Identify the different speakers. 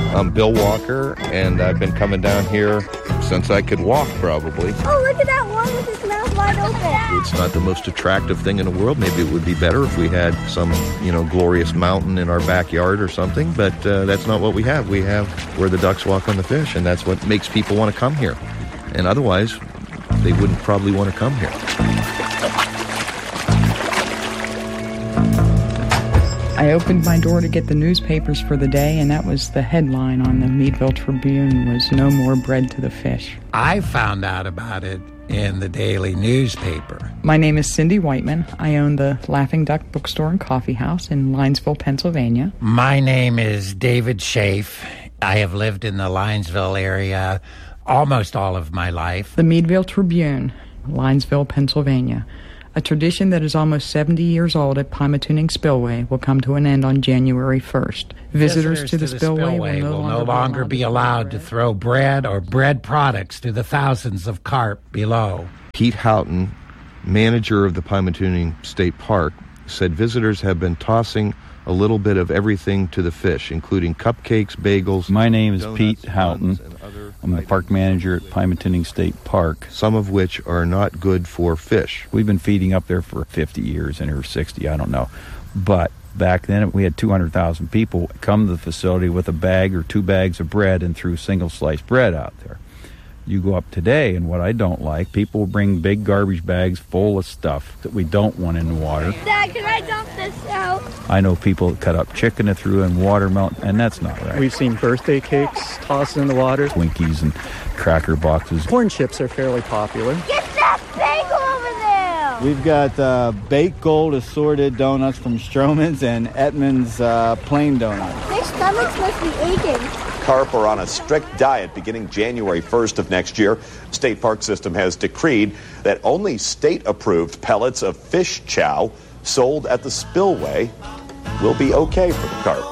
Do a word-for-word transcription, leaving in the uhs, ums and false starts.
Speaker 1: I'm Bill Walker, and I've been coming down here since I could walk, probably.
Speaker 2: Oh, look at that one with his mouth wide open.
Speaker 1: It's not the most attractive thing in the world. Maybe it would be better if we had some, you know, glorious mountain in our backyard or something, but uh, that's not what we have. We have where the ducks walk on the fish, and that's what makes people want to come here. And otherwise, they wouldn't probably want to come here.
Speaker 3: I opened my door to get the newspapers for the day, and that was the headline on the Meadville Tribune was "No More Bread to the Fish."
Speaker 4: I found out about it in the daily newspaper.
Speaker 3: My name is Cindy Whiteman. I own the Laughing Duck Bookstore and Coffee House in Linesville, Pennsylvania.
Speaker 4: My name is David Schaaf. I have lived in the Linesville area almost all of my life.
Speaker 3: The Meadville Tribune, Linesville, Pennsylvania. A tradition that is almost seventy years old at Pymatuning Spillway will come to an end on January first. Visitors, Visitors to, the, to the spillway, spillway will, no, will longer no longer be allowed to throw bread or bread products to the thousands of carp below.
Speaker 1: Pete Houghton, manager of the Pymatuning State Park, said visitors have been tossing a little bit of everything to the fish, including cupcakes, bagels.
Speaker 5: My name is Pete Houghton. I'm the park manager at Pymatuning State Park.
Speaker 1: Some of which are not good for fish.
Speaker 5: We've been feeding up there for fifty years, and or sixty, I don't know. But back then, we had two hundred thousand people come to the facility with a bag or two bags of bread and threw single-sliced bread out there. You go up today, and what I don't like, people bring big garbage bags full of stuff that we don't want in the water.
Speaker 2: Dad, can I dump this out?
Speaker 5: I know people that cut up chicken and threw in watermelon, and that's not right.
Speaker 6: We've seen birthday cakes tossed in the water.
Speaker 5: Twinkies and cracker boxes.
Speaker 6: Corn chips are fairly popular.
Speaker 2: Get that bagel over there!
Speaker 7: We've got uh, baked gold assorted donuts from Stroman's and Edmund's uh, plain donuts.
Speaker 2: Their stomachs must be aching.
Speaker 8: Carp are on a strict diet beginning January first of next year. State Park System has decreed that only state-approved pellets of fish chow sold at the spillway will be okay for the carp.